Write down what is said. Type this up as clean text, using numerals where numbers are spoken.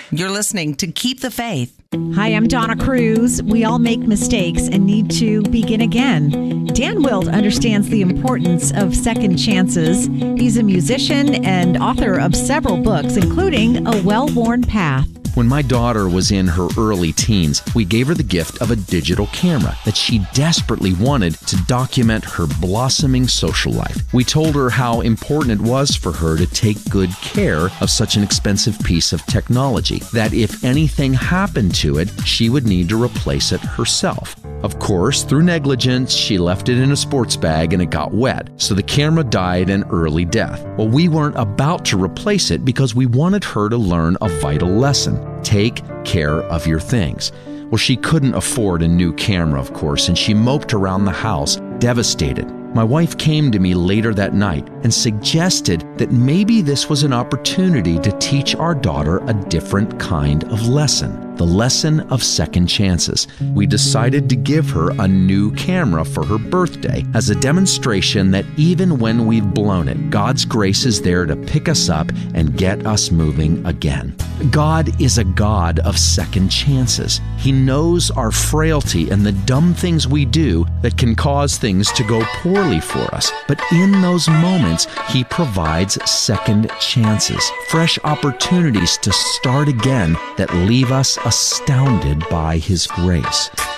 You're listening to Keep the Faith. Hi, I'm Donna Cruz. We all make mistakes and need to begin again. Dan Wilt understands the importance of second chances. He's a musician and author of several books, including A Well-Worn Path. When my daughter was in her early teens, we gave her the gift of a digital camera that she desperately wanted to document her blossoming social life. We told her how important it was for her to take good care of such an expensive piece of technology, that if anything happened to it, she would need to replace it herself. Of course, through negligence, she left it in a sports bag and it got wet, so the camera died an early death. Well, we weren't about to replace it because we wanted her to learn a vital lesson. Take care of your things. Well, she couldn't afford a new camera, of course, and she moped around the house, devastated. My wife came to me later that night and suggested that maybe this was an opportunity to teach our daughter a different kind of lesson, the lesson of second chances. We decided to give her a new camera for her birthday as a demonstration that even when we've blown it, God's grace is there to pick us up and get us moving again. God is a God of second chances. He knows our frailty and the dumb things we do that can cause things to go poorly for us. But in those moments, He provides second chances, fresh opportunities to start again that leave us astounded by His grace.